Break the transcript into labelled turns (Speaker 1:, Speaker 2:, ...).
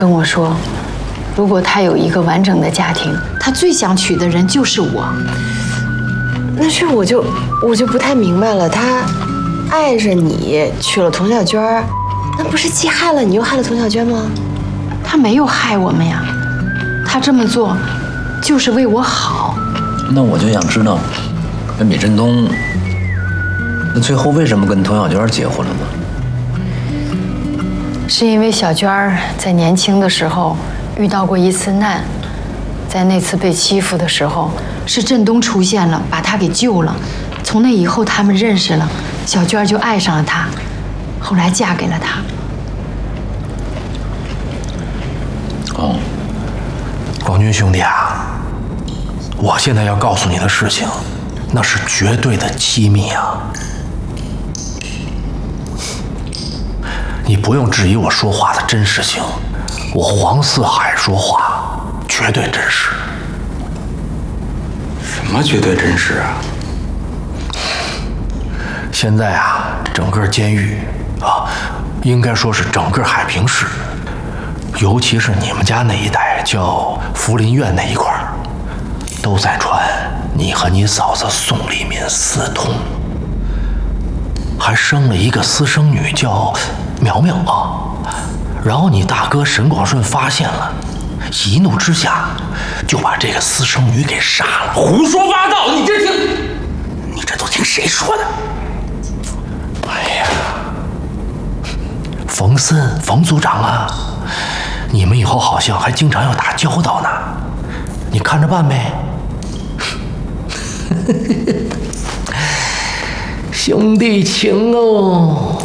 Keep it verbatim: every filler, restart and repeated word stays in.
Speaker 1: 跟我说，如果他有一个完整的家庭，他最想娶的人就是我。
Speaker 2: 那是我就我就不太明白了，他爱着你娶了童小娟，那不是既害了你又害了童小娟吗？
Speaker 1: 他没有害我们呀，他这么做就是为我好。
Speaker 3: 那我就想知道，那米振东，那最后为什么跟童小娟结婚了呢？
Speaker 1: 是因为小娟在年轻的时候遇到过一次难，在那次被欺负的时候，是振东出现了，把她给救了。从那以后，他们认识了，小娟就爱上了他，后来嫁给了他。
Speaker 3: 哦，
Speaker 4: 广军兄弟啊，我现在要告诉你的事情，那是绝对的机密啊！你不用质疑我说话的真实性，我黄四海说话绝对真实。
Speaker 5: 什么绝对真实啊？
Speaker 4: 现在啊，整个监狱啊，应该说是整个海平市，尤其是你们家那一带叫福林苑那一块儿，都在传你和你嫂子宋丽敏私通，还生了一个私生女叫苗苗啊。然后你大哥沈广顺发现了，一怒之下就把这个私生女给杀了。
Speaker 5: 胡说八道！你这听，你这都听谁说的？
Speaker 4: 哎呀，冯森，冯组长啊，你们以后好像还经常要打交道呢，你看着办呗。兄弟情哦。